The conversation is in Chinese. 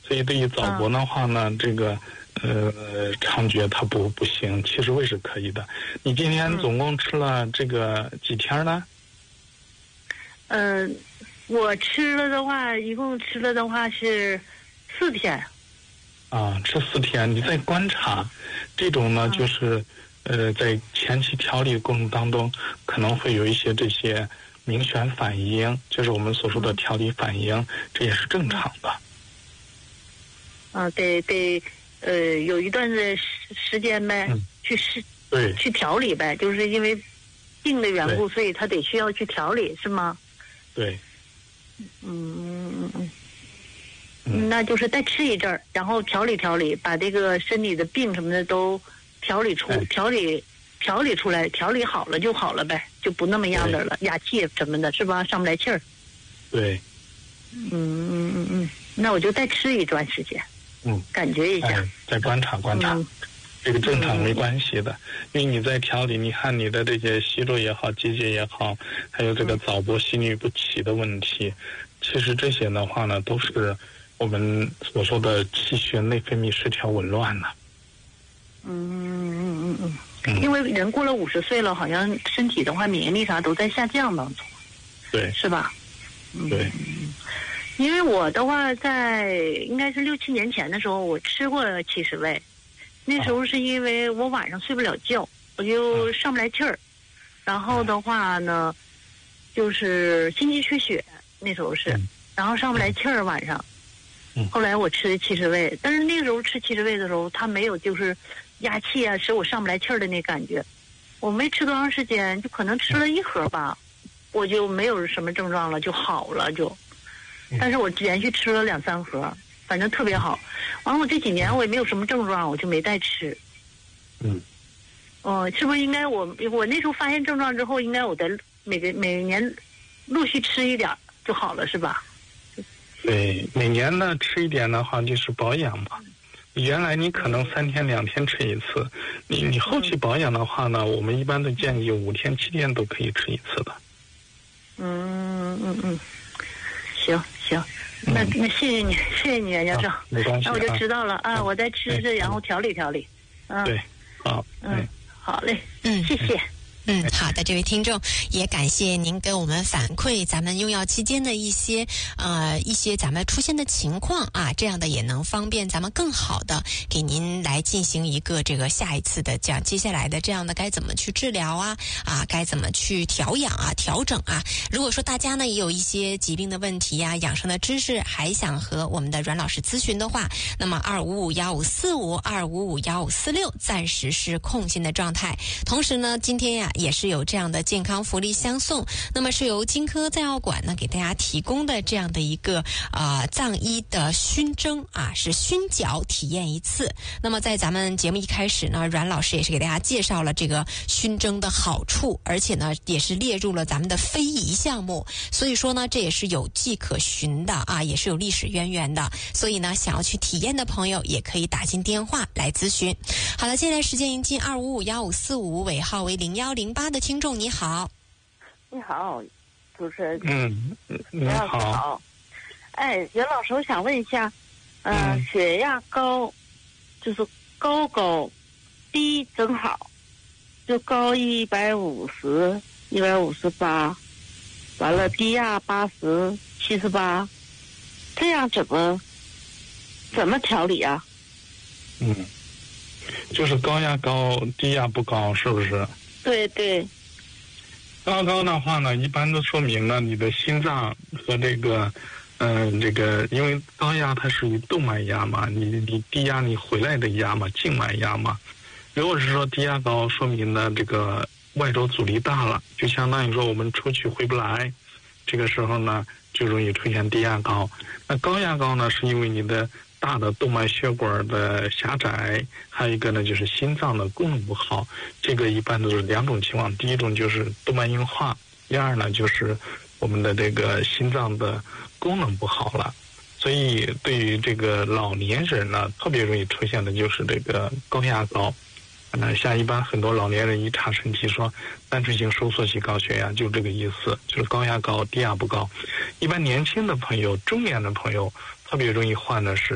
所以对于早搏的话呢，这个肠觉它不行，七十味是可以的。你今天总共吃了这个几天呢？ 我吃了的话，一共吃了的话是4天。 啊，吃4天，你再观察，这种呢就是在前期调理过程当中可能会有一些这些凝眩反应，就是我们所说的调理反应，这也是正常的。 得有一段的时间呗，去调理呗，就是因为病的缘故，所以他得需要去调理，是吗？ 对。 那就是再吃一阵儿，然后调理，把这个身体的病什么的都调理出来，调理好了就好了呗，就不那么样的了，哑气什么的，是吧？上不来气儿。 对。 那我就再吃一段时间。感觉一下。 再观察。这个正常没关系的，因为你在调理，你看你的这些息肉也好，结节也好，还有这个早搏心律不齐的问题，其实这些的话呢，都是我们所说的气血内分泌失调紊乱了。 因为人过了50岁了，好像身体的话免疫力啥都在下降当中。 对。 是吧？ 对。 因为我的话在应该是6、7年前的时候，我吃过70味。那时候是因为我晚上睡不了觉，我就上不来气儿，然后的话呢，就是心肌缺血，那时候是，然后上不来气儿晚上。后来我吃70味，但是那个时候吃70味的时候，它没有就是压气啊，使我上不来气儿的那感觉。我没吃多长时间，就可能吃了1盒吧，我就没有什么症状了，就好了就。但是我连续吃了2、3盒。反正特别好，完了我这几年我也没有什么症状，我就没再吃。是不是应该我那时候发现症状之后，应该我得每年陆续吃一点就好了，是吧？ 对，每年呢吃一点的话就是保养嘛。原来你可能3天2天吃一次，你后期保养的话呢，我们一般都建议5天7天都可以吃一次的。 行。那谢谢你袁教授， 没关系， 那我就知道了啊，我再吃吃，然后调理。 对，好， 好嘞，谢谢。 好的，这位听众也感谢您给我们反馈咱们用药期间的一些咱们出现的情况啊，这样的也能方便咱们更好的给您来进行一个这个下一次的这样接下来的这样的该怎么去治疗啊，该怎么去调养啊、调整啊。如果说大家呢也有一些疾病的问题啊、养生的知识，还想和我们的阮老师咨询的话，那么2551545、2551546暂时是空闲的状态。同时呢，今天呀也是有这样的健康福利相送，那么是由金科在药馆呢给大家提供的这样的一个藏医的熏蒸是熏脚体验一次。那么在咱们节目一开始呢，阮老师也是给大家介绍了这个熏蒸的好处，而且呢也是列入了咱们的非遗项目，所以说呢这也是有迹可循的也是有历史渊源的，所以呢想要去体验的朋友也可以打进电话来咨询。好了，接下来时间已经2551545，尾号为0108的听众你好。 你好，主持人。 你好。 哎，袁老师，我想问一下，血压高，就是高，低正好，就高150、158，完了低压80、78，这样怎么调理啊？ 就是高压高，低压不高，是不是？ 对。 高的话呢，一般都说明了你的心脏和这个，因为高压它属于动脉压嘛，你低压你回来的压嘛，静脉压嘛。如果是说低压高，说明呢这个外周阻力大了，就相当于说我们出去回不来，这个时候呢就容易出现低压高。那高压高呢，是因为你的大的动脉血管的狭窄，还有一个呢就是心脏的功能不好。这个一般都是2种情况，第一种就是动脉硬化，第二呢就是我们的这个心脏的功能不好了。所以对于这个老年人呢，特别容易出现的就是这个高压高。像一般很多老年人一查身体说单纯性收缩性高血压，就这个意思，就是高压高，低压不高。一般年轻的朋友、中年的朋友特别容易患的是